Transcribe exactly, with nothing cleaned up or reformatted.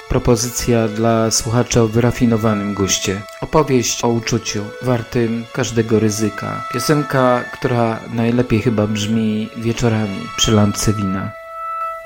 propozycja dla słuchacza o wyrafinowanym guście. Opowieść o uczuciu wartym każdego ryzyka. Piosenka, która najlepiej chyba brzmi wieczorami przy lampce wina.